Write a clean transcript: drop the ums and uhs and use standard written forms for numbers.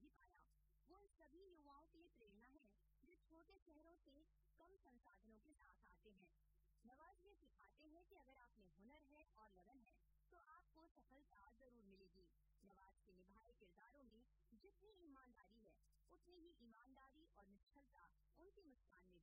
भी पाया। वो इन सभी युवाओं के लिए प्रेरणा है जो छोटे शहरों से कम संसाधनों के साथ आते हैं। नवाज ये सिखाते हैं कि अगर आप में हुनर है और लगन है तो आपको सफलता जरूर मिलेगी। नवाज के निभाए किरदारों में जितनी ईमानदारी है उतनी ही ईमानदारी और निश्चलता उनकी मुस्कान में